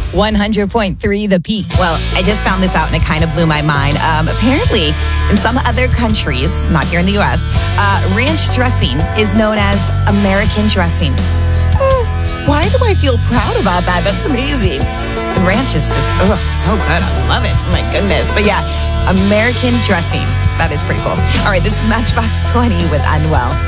100.3 The Peak. Well, I just found this out and it kind of blew my mind. Apparently, in some other countries, not here in the U.S., ranch dressing is known as American dressing. Why do I feel proud about that? That's amazing. And ranch is just, so good. I love it. Oh my goodness. But yeah, American dressing. That is pretty cool. All right, this is Matchbox 20 with Unwell.